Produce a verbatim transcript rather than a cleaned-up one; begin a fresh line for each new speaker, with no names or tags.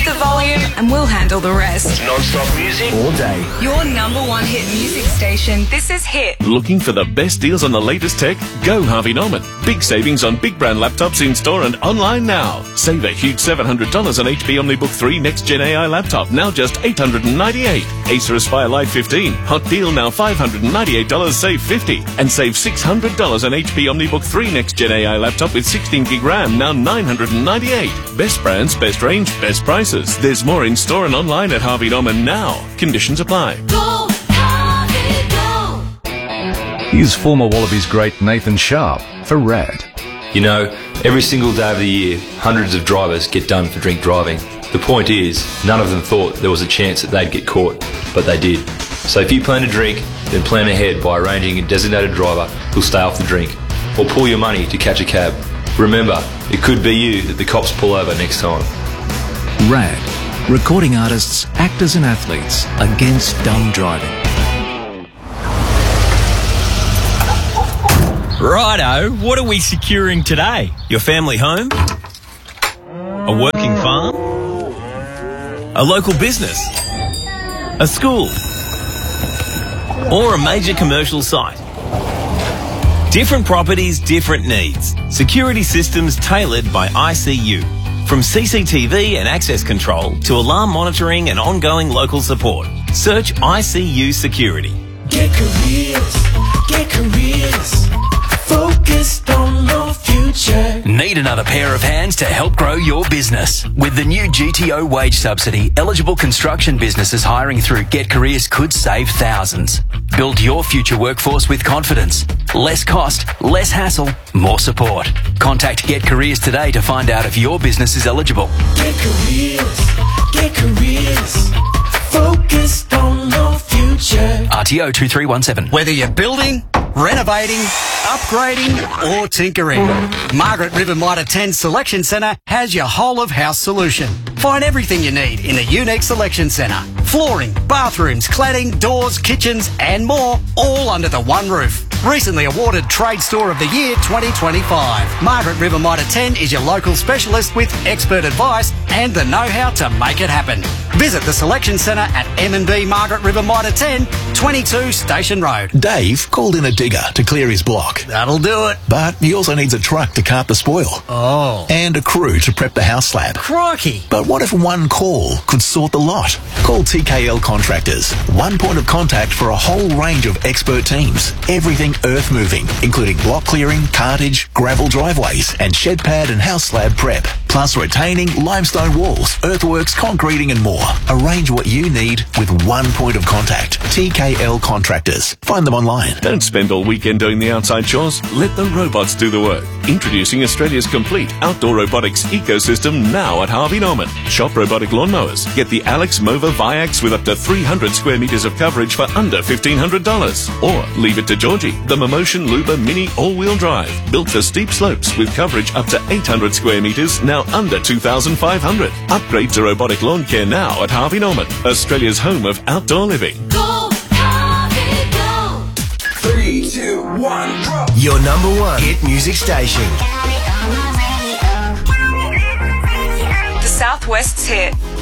the volume and we'll handle the rest.
Non-stop music all day.
Your number one hit music station. This is Hit.
Looking for the best deals on the latest tech? Go Harvey Norman. Big savings on big brand laptops in store and online now. Save a huge seven hundred dollars on H P OmniBook three Next Gen A I laptop, now just eight hundred ninety-eight dollars. Acer Aspire Live fifteen, hot deal now five hundred ninety-eight dollars, save fifty dollars. And save six hundred dollars on H P OmniBook three Next Gen A I laptop with sixteen gig RAM, now nine hundred ninety-eight dollars. Best brands, best range, best prices. There's more in store and online at Harvey Norman now. Conditions apply.
Go, Harvey, go.
Here's former Wallabies great Nathan Sharp for RAD.
You know, every single day of the year, hundreds of drivers get done for drink driving. The point is, none of them thought there was a chance that they'd get caught, but they did. So if you plan to drink, then plan ahead by arranging a designated driver who'll stay off the drink, or pull your money to catch a cab. Remember, it could be you that the cops pull over next time.
RAD, recording artists, actors and athletes against dumb driving.
Righto, what are we securing today? Your family home? A working farm? A local business? A school? Or a major commercial site? Different properties, different needs. Security systems tailored by I C U. From C C T V and access control to alarm monitoring and ongoing local support. Search I C U Security.
Get careers, get careers. Focused on the future.
Need another pair of hands to help grow your business? With the new G T O wage subsidy, eligible construction businesses hiring through Get Careers could save thousands. Build your future workforce with confidence. Less cost, less hassle, more support. Contact Get Careers today to find out if your business is eligible.
Get careers, get careers. Focused on the future.
R T O two three one seven.
Whether you're building, renovating, upgrading or tinkering, Margaret River Mitre ten Selection Centre has your whole of house solution. Find everything you need in the Unique Selection Centre. Flooring, bathrooms, cladding, doors, kitchens and more, all under the one roof. Recently awarded Trade Store of the Year twenty twenty-five. Margaret River Mitre ten is your local specialist with expert advice and the know-how to make it happen. Visit the Selection Centre at M and B Margaret River Mitre ten, twenty-two Station Road.
Dave called in a digger to clear his block.
That'll do it.
But he also needs a truck to cart the spoil.
Oh.
And a crew to prep the house slab.
Crikey.
But what if one call could sort the lot? Call T K L Contractors. One point of contact for a whole range of expert teams. Everything earth moving, including block clearing, cartage, gravel driveways, and shed pad and house slab prep. Plus retaining, limestone walls, earthworks, concreting and more. Arrange what you need with one point of contact. T K L Contractors. Find them online.
Don't spend all weekend doing the outside chores. Let the robots do the work. Introducing Australia's complete outdoor robotics ecosystem now at Harvey Norman. Shop robotic lawnmowers. Get the Alex Mova Viax with up to three hundred square metres of coverage for under fifteen hundred dollars. Or leave it to Georgie, the Momotion Luba Mini all-wheel drive. Built for steep slopes with coverage up to eight hundred square metres, now under two thousand five hundred. Upgrade to robotic lawn care now at Harvey Norman, Australia's home of outdoor living.
Go, Harvey, go.
Three, two, one, drop.
Your number one hit music station.
The Southwest's Hit.